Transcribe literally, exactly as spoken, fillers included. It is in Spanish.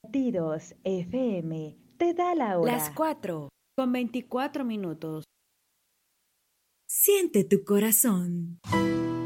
Latidos F M te da la hora. Las cuatro con veinticuatro minutos. Siente tu corazón.